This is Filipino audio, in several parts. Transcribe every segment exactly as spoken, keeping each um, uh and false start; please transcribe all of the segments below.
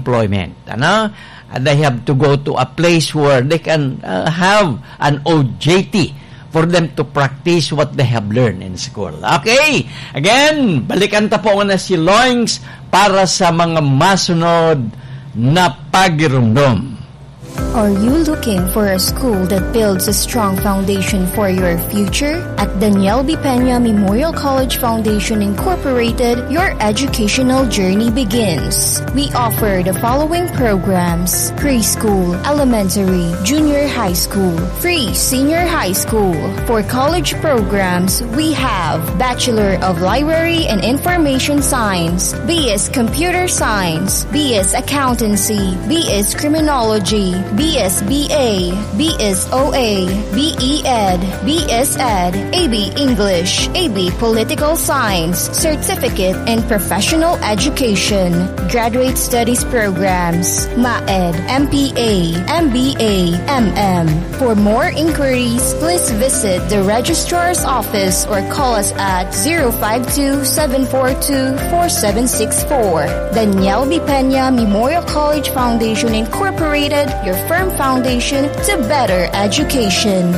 employment. Ano? And they have to go to a place where they can uh, have an O J T for them to practice what they have learned in school. Okay? Again, balikan ta po na si Loings para sa mga masunod na pagirumdum. Are you looking for a school that builds a strong foundation for your future? At Daniel B. Peña Memorial College Foundation Incorporated, your educational journey begins. We offer the following programs: preschool, elementary, junior high school, free senior high school. For college programs, we have Bachelor of Library and Information Science, B S Computer Science, B S Accountancy, B S Criminology, B S B A, B S O A, B E Ed, B S Ed, A B English, A B Political Science, Certificate in Professional Education, Graduate Studies Programs, M A E D, M P A, M B A, M M. For more inquiries, please visit the Registrar's Office or call us at zero five two, seven four two, four seven six four. Daniel B. Peña Memorial College Foundation Incorporated, your firm foundation to better education.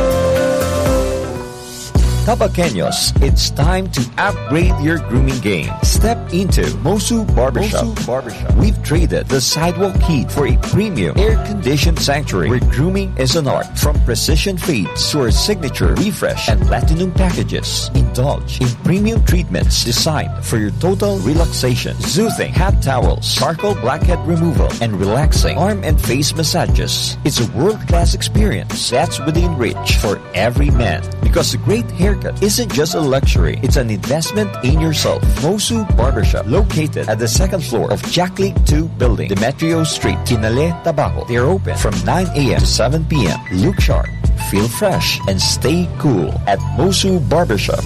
Tabaqueños, it's time to upgrade your grooming game. Step into Mosu Barbershop. Mosu Barbershop. We've traded the sidewalk heat for a premium air-conditioned sanctuary where grooming is an art. From precision fades to our signature refresh and platinum packages, indulge in premium treatments designed for your total relaxation. Soothing hat towels, charcoal blackhead removal, and relaxing arm and face massages. It's a world-class experience that's within reach for every man. Because a great haircut isn't just a luxury, it's an investment in yourself. Mosu Barbershop, located at the second floor of Jack League two Building, Demetrio Street, Kinale, Tabaco. They're open from nine a.m. to seven p.m. Look sharp, feel fresh, and stay cool at Mosu Barbershop.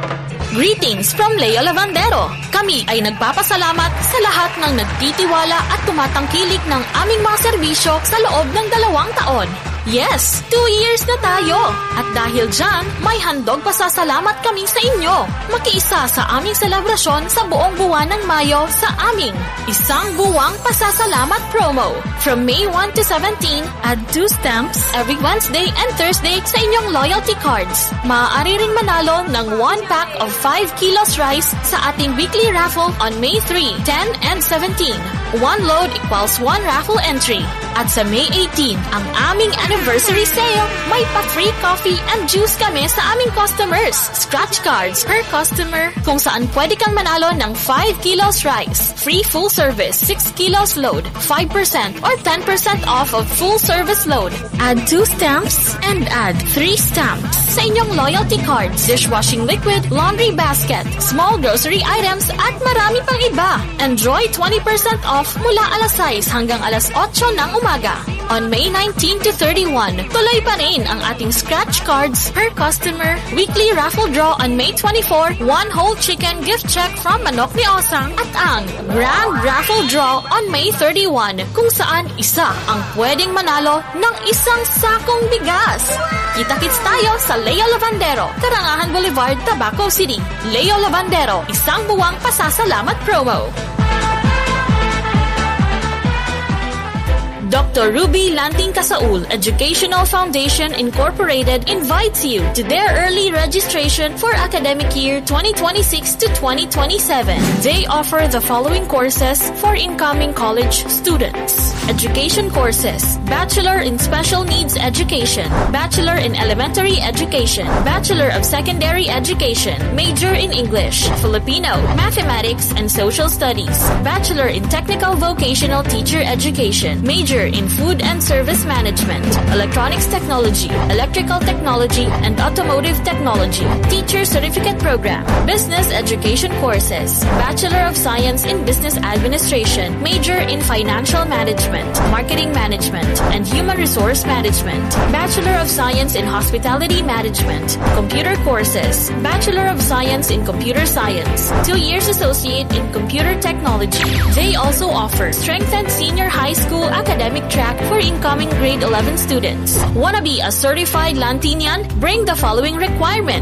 Greetings from Leo Lavandero. Kami ay nagpapasalamat sa lahat ng nagtitiwala at tumatangkilik ng aming mga serbisyo sa loob ng dalawang taon. Yes, two years na tayo. At dahil dyan, may handog pasasalamat kami sa inyo. Makiisa sa aming selebrasyon sa buong buwan ng Mayo sa aming Isang Buwang Pasasalamat promo. From May first to seventeenth, add two stamps every Wednesday and Thursday sa inyong loyalty cards. Maaari ring manalo ng one pack of five kilos rice sa ating weekly raffle on May third, ten, and seventeen. One load equals one raffle entry. At sa May eighteenth, ang aming anniversary sale, may pa-free coffee and juice kami sa aming customers. Scratch cards per customer kung saan pwede kang manalo ng five kilos rice, free full service six kilos load, five percent or ten percent off of full service load. Add two stamps and add three stamps sa inyong loyalty cards, dishwashing liquid, laundry basket, small grocery items at marami pang iba. Enjoy twenty percent off mula alas sais hanggang alas otso ng umaga. On May nineteenth to thirty-first, tuloy pa rin ang ating scratch cards per customer, weekly raffle draw on May twenty-fourth, one whole chicken gift check from Manok ni Osang, at ang grand raffle draw on May thirty-first, kung saan isa ang pwedeng manalo ng isang sakong bigas. Kita-kits tayo sa Leo Lavandero, Karangahan Boulevard, Tabaco City. Leo Lavandero, Isang Buwang Pasasalamat promo. Doctor Ruby Lanting Casaul Educational Foundation Incorporated invites you to their early registration for academic year twenty twenty-six to twenty twenty-seven. They offer the following courses for incoming college students. Education courses: Bachelor in Special Needs Education, Bachelor in Elementary Education, Bachelor of Secondary Education, Major in English, Filipino, Mathematics, and Social Studies, Bachelor in Technical Vocational Teacher Education, Major in Food and Service Management, Electronics Technology, Electrical Technology, and Automotive Technology, Teacher Certificate Program, Business Education Courses, Bachelor of Science in Business Administration, Major in Financial Management, Marketing Management, and Human Resource Management, Bachelor of Science in Hospitality Management, Computer Courses, Bachelor of Science in Computer Science, two years Associate in Computer Technology. They also offer strengthened senior high school academic track for incoming grade eleven students. Wanna be a certified Lantinian? Bring the following requirements: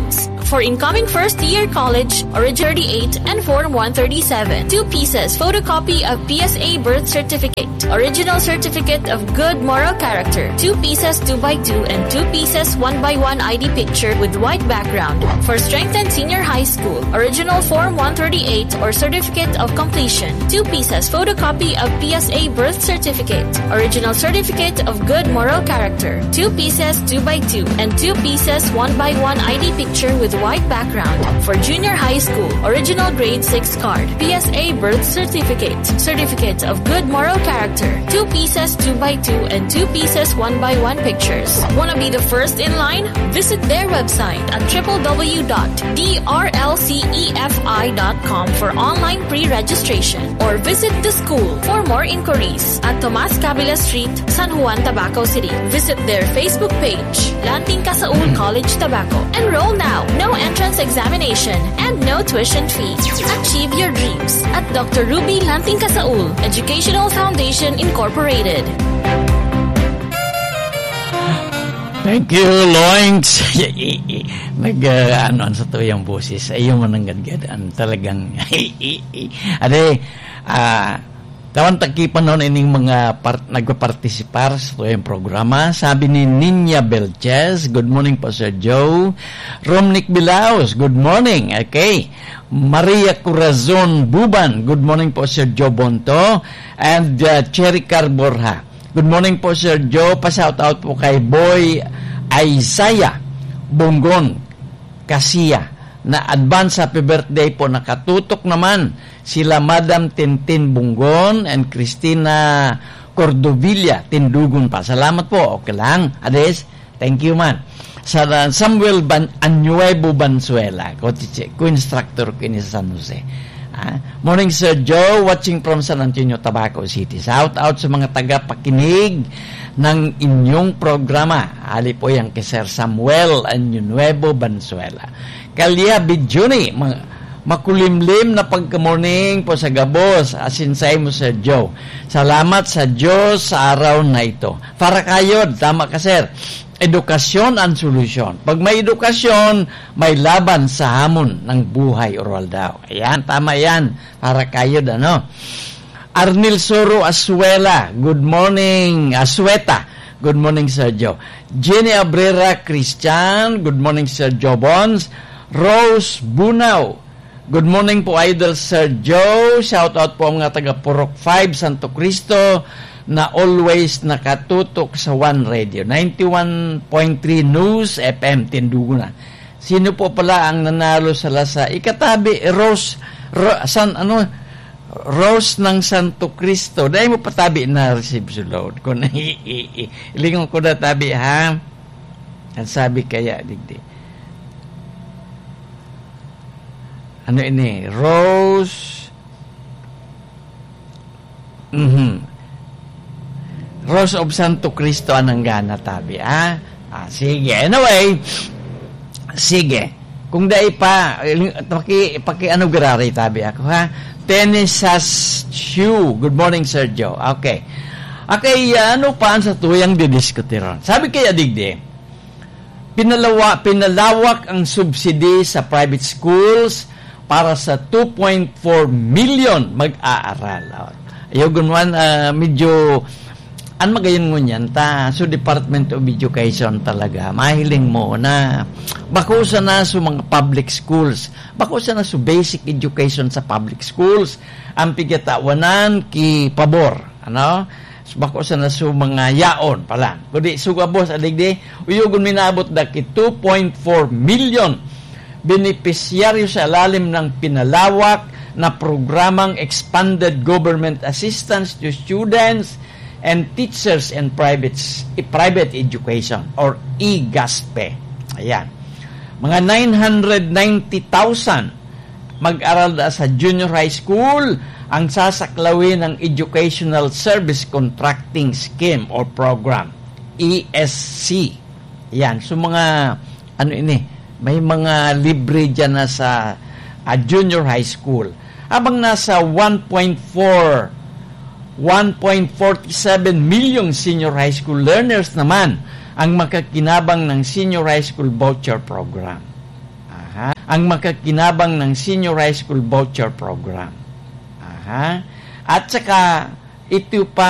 For incoming first-year college, Original thirty-eight and Form one thirty-seven. Two pieces photocopy of P S A birth certificate. Original certificate of good moral character. Two pieces two by two and two pieces one by one I D picture with white background. For strengthened senior high school, original Form one thirty-eight or certificate of completion. Two pieces photocopy of P S A birth certificate. Original certificate of good moral character. Two pieces two by two and two pieces one by one I D picture with white background. For junior high school, original grade six card. P S A birth certificate. Certificate of good moral character. Two pieces two by two and two pieces one by one pictures. Wanna be the first in line? Visit their website at w w w dot d r l c e f i dot com for online pre-registration or visit the school for more inquiries at Tomas Cabila Street, San Juan, Tabaco City. Visit their Facebook page, Lanting Casaul College Tabaco. Enroll now. No entrance examination and no tuition fees. Achieve your dreams at Doctor Ruby Lanting Casaul Educational Foundation Incorporated. Thank you, Loins. Nag, uh, ano, sa to yung boses. Ayaw mo nang gadgadaan. Talagang, ade, ah, tawan takipan noon ining mga part, nagpapartisipar sa to yung programa. Sabi ni Ninya Belches, good morning po, Sir Joe. Romnick Bilaos, good morning. Okay. Maria Corazon Buban, good morning po, Sir Joe Bonto. And uh, Cherry Carborha, good morning po, Sir Joe. Pa-shout out po kay Boy Isaiah Bonggon Kasiya na advance happy birthday po. Nakatutok naman sila Madam Tintin Bonggon and Cristina Cordovilla Tindugon pa. Salamat po. Okay lang. Ades, thank you man. Sa uh, Samuel Ban Anuevo Banzuela, co-instructor ko ini sa San Jose. Ah, morning, Sir Joe, watching from San Antonio, Tabaco City. Shout out sa mga taga-pakinig ng inyong programa. Ali po yan kay Sir Samuel Anuevo Banzuela. Kalya Bidjuni, makulimlim na pagka-morning po sa Gabos. Asinsay mo, Sir Joe. Salamat sa Diyos sa araw na ito. Para kayo, tama ka, Sir. Edukasyon ang solusyon. Pag may edukasyon, may laban sa hamon ng buhay oral daw. Ayan, tama yan. Para kayo, ano? Arnil Soro Asuela, good morning. Asueta, good morning, Sir Joe. Jenny Abrera Christian, good morning, Sir Joe Bons. Rose Bunaw, good morning po, Idol Sir Joe. Shout out po mga taga Purok five, Santo Cristo, na always nakatutok sa One Radio. ninety-one point three News F M, Tindugo na. Sino po pala ang nanalo sa lasa? Ikatabi, Rose, Ro, San, ano, Rose ng Santo Cristo. Dahil mo patabi na receive sa load. Kung ilingon ko na tabi, ha? Ang sabi kaya, digdi. Ano ini? Rose, mhm. Rose of Santo Cristo anang gana tabi, ha? Ah, sige. Anyway, sige. Kung dai pa, paki, paki ano garari tabi ako, ha? Tenisas shoe. Good morning, Sir Joe. Okay. Okay, ano pa sa tuyang didiskutiron? Sabi kaya digdi, pinalawa, pinalawak ang subsidy sa private schools para sa two point four million mag-aaral. Ayaw gunwan, uh, medyo an magayon mo niyan ta, so Department of Education talaga mahiling mo na bakusa na sa mga public schools, bakusa na sa basic education sa public schools ang pigatawanan ki pabor, ano, so, bakusa na sa mga yaon pala kundi sugabos adigdi uyugon minabot da ki two point four million beneficiaryo sa lalim ng pinalawak na programang Expanded Government Assistance to Students and Teachers in Private Private Education or E G A S P E. Ayan. Mga nine hundred ninety thousand mag-aral da sa junior high school ang sasaklawin ng Educational Service Contracting Scheme or Program, E S C. Ayan. So mga, ano ini, may mga libre dyan na sa uh, junior high school. Habang nasa one point four one point four seven million senior high school learners naman ang makakinabang ng senior high school voucher program. Aha. ang makakinabang ng Senior High School Voucher Program. Aha. At saka, ito pa